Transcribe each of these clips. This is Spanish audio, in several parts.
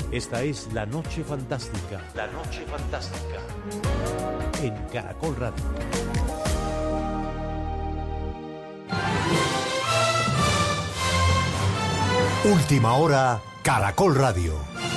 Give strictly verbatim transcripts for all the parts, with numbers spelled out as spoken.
Esta es La Noche Fantástica. La Noche Fantástica. En Caracol Radio. Última hora, Caracol Radio.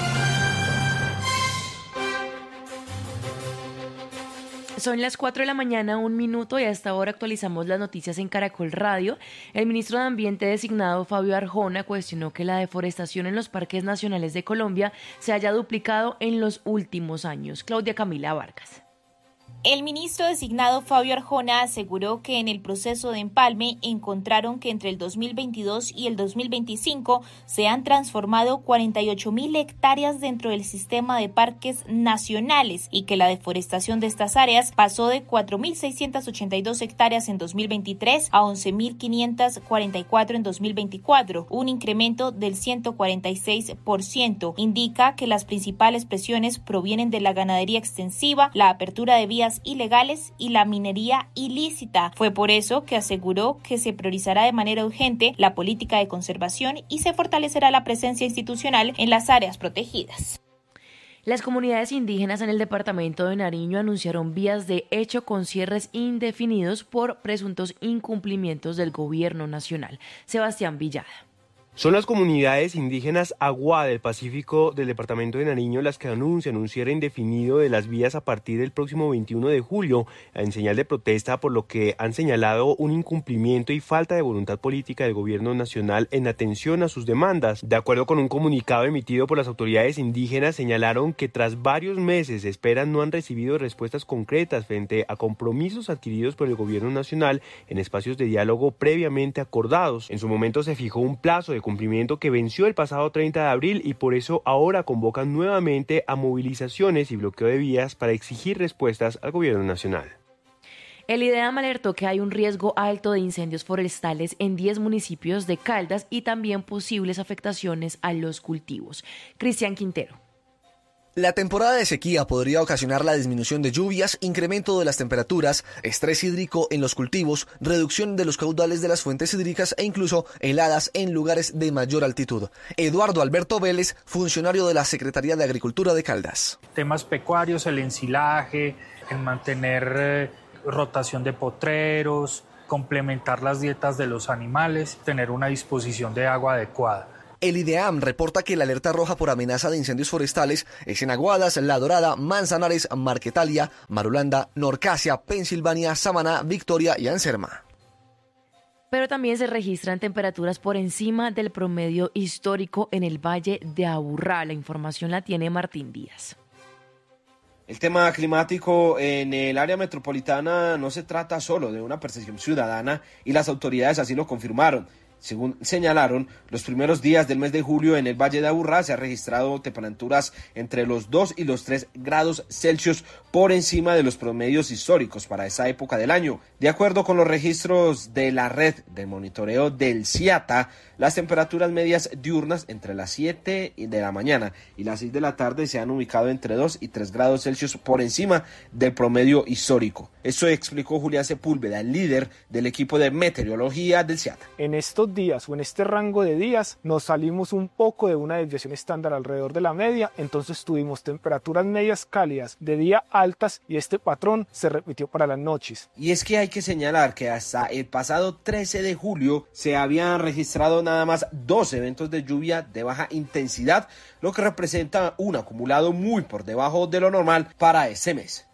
Son las cuatro de la mañana, un minuto, y hasta ahora actualizamos las noticias en Caracol Radio. El ministro de Ambiente designado, Fabio Arjona, cuestionó que la deforestación en los parques nacionales de Colombia se haya duplicado en los últimos años. Claudia Camila Vargas. El ministro designado Fabio Arjona aseguró que en el proceso de empalme encontraron que entre el dos mil veintidós y el dos mil veinticinco se han transformado cuarenta y ocho mil hectáreas dentro del sistema de parques nacionales y que la deforestación de estas áreas pasó de cuatro mil seiscientas ochenta y dos hectáreas en dos mil veintitrés a once mil quinientas cuarenta y cuatro en dos mil veinticuatro, un incremento del ciento cuarenta y seis por ciento. Indica que las principales presiones provienen de la ganadería extensiva, la apertura de vías ilegales y la minería ilícita. Fue por eso que aseguró que se priorizará de manera urgente la política de conservación y se fortalecerá la presencia institucional en las áreas protegidas. Las comunidades indígenas en el departamento de Nariño anunciaron vías de hecho con cierres indefinidos por presuntos incumplimientos del gobierno nacional. Sebastián Villada. Son las comunidades indígenas Aguá del Pacífico del departamento de Nariño las que anuncian un cierre indefinido de las vías a partir del próximo veintiuno de julio, en señal de protesta por lo que han señalado un incumplimiento y falta de voluntad política del gobierno nacional en atención a sus demandas. De acuerdo con un comunicado emitido por las autoridades indígenas, señalaron que tras varios meses de espera no han recibido respuestas concretas frente a compromisos adquiridos por el gobierno nacional en espacios de diálogo previamente acordados. En su momento se fijó un plazo de cumplimiento que venció el pasado treinta de abril y por eso ahora convocan nuevamente a movilizaciones y bloqueo de vías para exigir respuestas al gobierno nacional. El IDEAM alertó que hay un riesgo alto de incendios forestales en diez municipios de Caldas y también posibles afectaciones a los cultivos. Cristian Quintero. La temporada de sequía podría ocasionar la disminución de lluvias, incremento de las temperaturas, estrés hídrico en los cultivos, reducción de los caudales de las fuentes hídricas e incluso heladas en lugares de mayor altitud. Eduardo Alberto Vélez, funcionario de la Secretaría de Agricultura de Caldas. Temas pecuarios, el ensilaje, el mantener eh, rotación de potreros, complementar las dietas de los animales, tener una disposición de agua adecuada. El IDEAM reporta que la alerta roja por amenaza de incendios forestales es en Aguadas, La Dorada, Manzanares, Marquetalia, Marulanda, Norcasia, Pensilvania, Samaná, Victoria y Anserma. Pero también se registran temperaturas por encima del promedio histórico en el Valle de Aburrá. La información la tiene Martín Díaz. El tema climático en el área metropolitana no se trata solo de una percepción ciudadana y las autoridades así lo confirmaron. Según señalaron, los primeros días del mes de julio en el Valle de Aburrá se han registrado temperaturas entre los dos y los tres grados Celsius por encima de los promedios históricos para esa época del año. De acuerdo con los registros de la red de monitoreo del CIATA, las temperaturas medias diurnas entre las siete de la mañana y las seis de la tarde se han ubicado entre dos y tres grados Celsius por encima del promedio histórico. Eso explicó Julián Sepúlveda, el líder del equipo de meteorología del CIATA. En estos días o en este rango de días nos salimos un poco de una desviación estándar alrededor de la media, entonces tuvimos temperaturas medias cálidas de día altas y este patrón se repitió para las noches. Y es que hay que señalar que hasta el pasado trece de julio se habían registrado nada más dos eventos de lluvia de baja intensidad, lo que representa un acumulado muy por debajo de lo normal para este mes.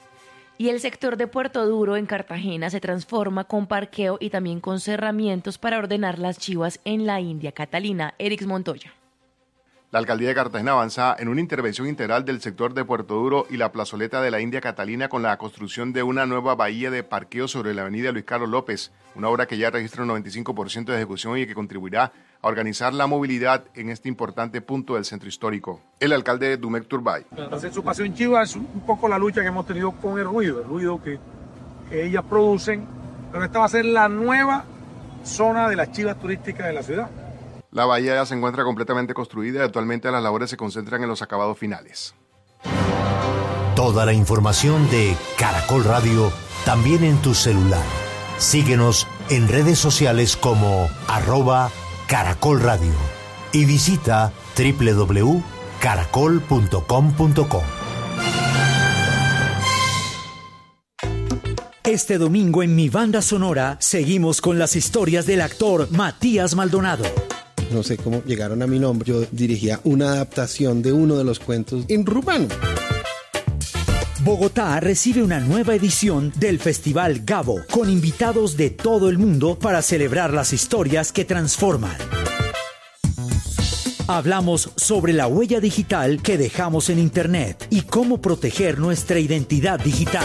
Y el sector de Puerto Duro en Cartagena se transforma con parqueo y también con cerramientos para ordenar las chivas en la India Catalina. Erix Montoya. La alcaldía de Cartagena avanza en una intervención integral del sector de Puerto Duro y la plazoleta de la India Catalina con la construcción de una nueva bahía de parqueo sobre la avenida Luis Carlos López, una obra que ya registra un noventa y cinco por ciento de ejecución y que contribuirá a organizar la movilidad en este importante punto del centro histórico. El alcalde Dumec Turbay. Hacer su paseo en Chiva es un poco la lucha que hemos tenido con el ruido, el ruido que, que ellas producen, pero esta va a ser la nueva zona de las chivas turísticas de la ciudad. La bahía ya se encuentra completamente construida y actualmente las labores se concentran en los acabados finales. Toda la información de Caracol Radio también en tu celular. Síguenos en redes sociales como arroba Caracol Radio y visita doble u doble u doble u caracol punto com punto co. Este domingo en Mi Banda Sonora seguimos con las historias del actor Matías Maldonado. No sé cómo llegaron a mi nombre. Yo dirigía una adaptación de uno de los cuentos en rumano. Bogotá recibe una nueva edición del Festival Gabo, con invitados de todo el mundo para celebrar las historias que transforman. Hablamos sobre la huella digital que dejamos en Internet y cómo proteger nuestra identidad digital.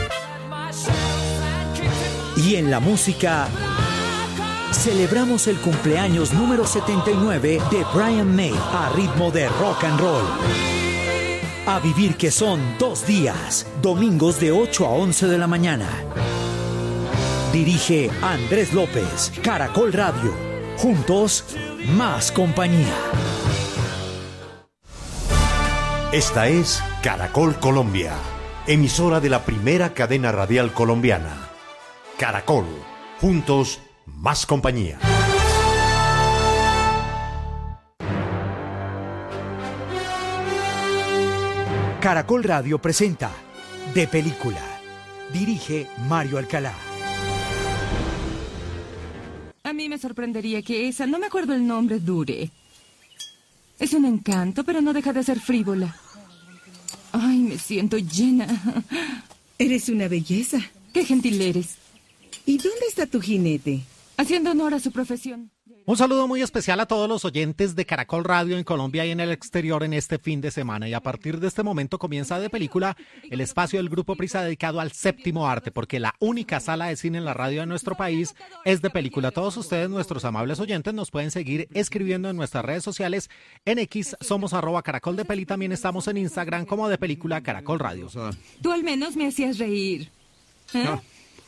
Y en la música, celebramos el cumpleaños número setenta y nueve de Brian May a ritmo de rock and roll. A vivir que son dos días, domingos de ocho a once de la mañana. Dirige Andrés López, Caracol Radio. Juntos, más compañía. Esta es Caracol Colombia, emisora de la primera cadena radial colombiana. Caracol, juntos, más compañía. Caracol Radio presenta De Película. Dirige Mario Alcalá. A mí me sorprendería que esa, no me acuerdo el nombre, dure. Es un encanto, pero no deja de ser frívola. Ay, me siento llena. Eres una belleza. Qué gentil eres. ¿Y dónde está tu jinete? Haciendo honor a su profesión. Un saludo muy especial a todos los oyentes de Caracol Radio en Colombia y en el exterior en este fin de semana. Y a partir de este momento comienza De Película, el espacio del Grupo Prisa dedicado al séptimo arte, porque la única sala de cine en la radio de nuestro país es De Película. Todos ustedes, nuestros amables oyentes, nos pueden seguir escribiendo en nuestras redes sociales. En X somos arroba Caracol de Peli, también estamos en Instagram como De Película Caracol Radio. Tú al menos me hacías reír. ¿Eh? No.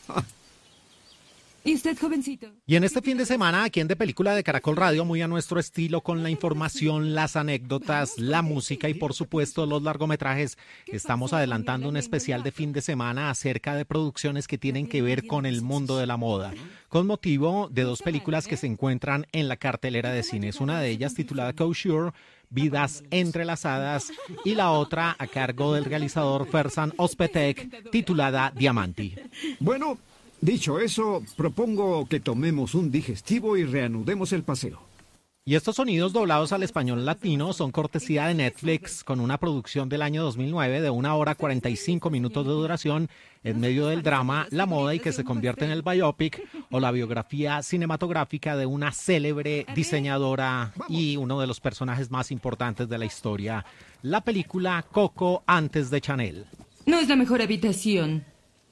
¿Y usted, jovencito? Y en este fin de semana, aquí en De Película de Caracol Radio, muy a nuestro estilo, con la información, las anécdotas, la música y por supuesto los largometrajes, estamos adelantando un especial de fin de semana acerca de producciones que tienen que ver con el mundo de la moda, con motivo de dos películas que se encuentran en la cartelera de cines. Una de ellas titulada Couture, Vidas Entrelazadas, y la otra a cargo del realizador Ferzan Özpetek, titulada Diamanti. Bueno, dicho eso, propongo que tomemos un digestivo y reanudemos el paseo. Y estos sonidos doblados al español latino son cortesía de Netflix, con una producción del año dos mil nueve de una hora cuarenta y cinco minutos de duración, en medio del drama, la moda y que se convierte en el biopic o la biografía cinematográfica de una célebre diseñadora y uno de los personajes más importantes de la historia, la película Coco antes de Chanel. No es la mejor habitación.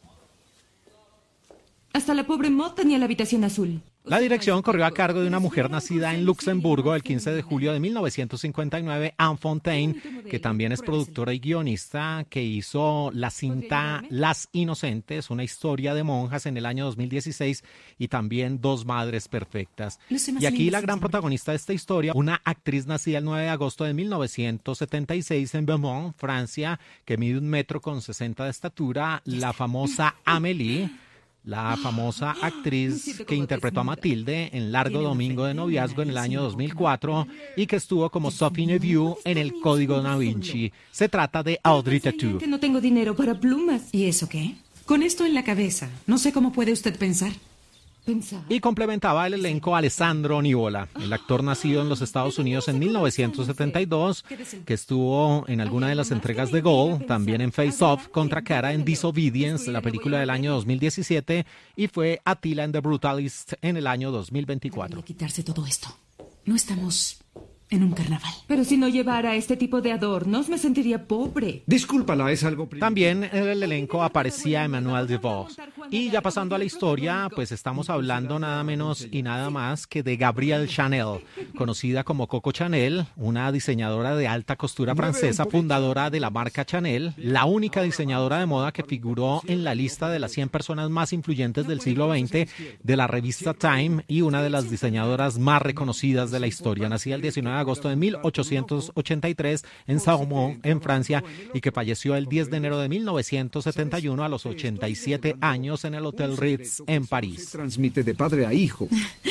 Hasta la pobre Maud tenía la habitación azul. La dirección corrió a cargo de una mujer nacida en Luxemburgo el quince de julio de mil novecientos cincuenta y nueve, Anne Fontaine, que también es productora y guionista, que hizo la cinta Las Inocentes, una historia de monjas en el año dos mil dieciséis, y también Dos Madres Perfectas. Y aquí la gran protagonista de esta historia, una actriz nacida el nueve de agosto de mil novecientos setenta y seis en Beaumont, Francia, que mide un metro con sesenta de estatura, la famosa Amélie, la famosa actriz que interpretó a Matilde en Largo Domingo de Noviazgo en el año dos mil cuatro y que estuvo como Sophie Neveu en El Código Da Vinci. Se trata de Audrey Tautou. Que no tengo dinero para plumas. ¿Y eso qué? Con esto en la cabeza, no sé cómo puede usted pensar. Pensar. Y complementaba el elenco Alessandro Nivola, el actor nacido en los Estados Unidos en mil novecientos setenta y dos, que estuvo en alguna de las entregas de Gol, también en Face Off, contra Cara en Disobedience, la película del año dos mil diecisiete, y fue Attila en The Brutalist en el año dos mil veinticuatro. Quitarse todo esto. No estamos en un carnaval. Pero si no llevara este tipo de adornos, me sentiría pobre. Discúlpala, es algo... También en el elenco aparecía Emmanuel DeVos. Y ya pasando a la historia, pues estamos hablando nada menos y nada más que de Gabrielle Chanel, conocida como Coco Chanel, una diseñadora de alta costura francesa, fundadora de la marca Chanel, la única diseñadora de moda que figuró en la lista de las cien personas más influyentes del siglo veinte de la revista Time y una de las diseñadoras más reconocidas de la historia. Nacida el diecinueve de agosto de mil ochocientos ochenta y tres en Saumont, en Francia, y que falleció el diez de enero de mil novecientos setenta y uno a los ochenta y siete años en el Hotel Ritz en París. Se transmite de padre a hijo.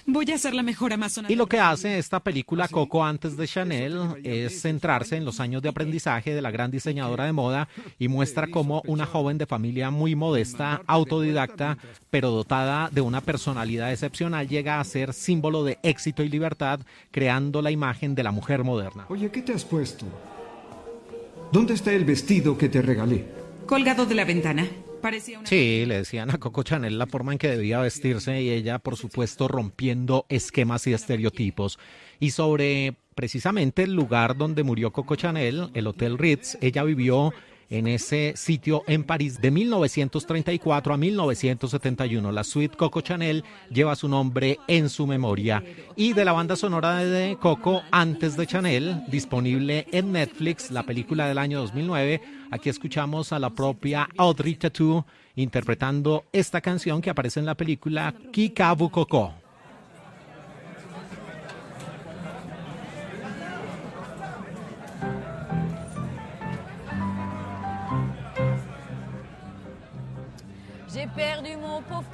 Voy a ser la mejor amazona. Y lo que hace esta película Coco antes de Chanel es centrarse en los años de aprendizaje de la gran diseñadora de moda y muestra cómo una joven de familia muy modesta, autodidacta, pero dotada de una personalidad excepcional, llega a ser símbolo de éxito y libertad, creando la imagen de la mujer moderna. Oye, ¿qué te has puesto? ¿Dónde está el vestido que te regalé? Colgado de la ventana. Parecía una... Sí, le decían a Coco Chanel la forma en que debía vestirse y ella, por supuesto, rompiendo esquemas y estereotipos. Y sobre precisamente el lugar donde murió Coco Chanel, el Hotel Ritz, ella vivió en ese sitio en París de mil novecientos treinta y cuatro a mil novecientos setenta y uno. La suite Coco Chanel lleva su nombre en su memoria. Y de la banda sonora de Coco antes de Chanel, disponible en Netflix, la película del año dos mil nueve, aquí escuchamos a la propia Audrey Tautou interpretando esta canción que aparece en la película Qui ca vu Coco. J'ai perdu mon pauvre